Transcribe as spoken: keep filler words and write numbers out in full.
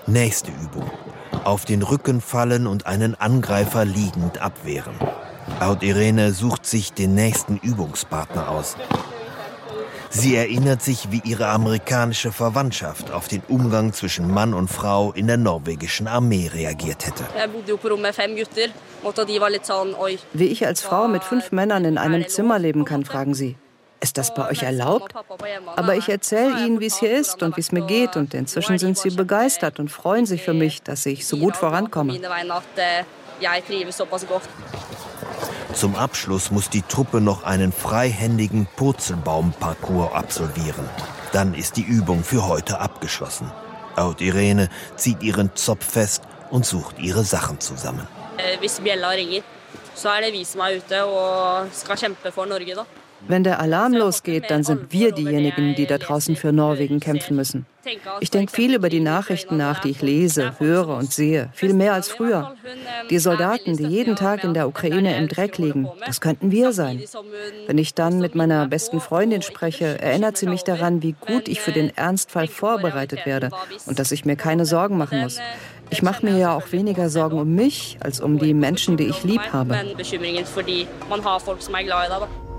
Nächste Übung. Auf den Rücken fallen und einen Angreifer liegend abwehren. Aud Irene sucht sich den nächsten Übungspartner aus. Sie erinnert sich, wie ihre amerikanische Verwandtschaft auf den Umgang zwischen Mann und Frau in der norwegischen Armee reagiert hätte. Wie ich als Frau mit fünf Männern in einem Zimmer leben kann, fragen sie. Ist das bei euch erlaubt? Aber ich erzähle ihnen, wie es hier ist und wie es mir geht. Und inzwischen sind sie begeistert und freuen sich für mich, dass ich so gut vorankomme. Zum Abschluss muss die Truppe noch einen freihändigen Purzelbaum-Parcours absolvieren. Dann ist die Übung für heute abgeschlossen. Aud Irene zieht ihren Zopf fest und sucht ihre Sachen zusammen. Wenn der Alarm losgeht, dann sind wir diejenigen, die da draußen für Norwegen kämpfen müssen. Ich denke viel über die Nachrichten nach, die ich lese, höre und sehe. Viel mehr als früher. Die Soldaten, die jeden Tag in der Ukraine im Dreck liegen, das könnten wir sein. Wenn ich dann mit meiner besten Freundin spreche, erinnert sie mich daran, wie gut ich für den Ernstfall vorbereitet werde und dass ich mir keine Sorgen machen muss. Ich mache mir ja auch weniger Sorgen um mich, als um die Menschen, die ich lieb habe.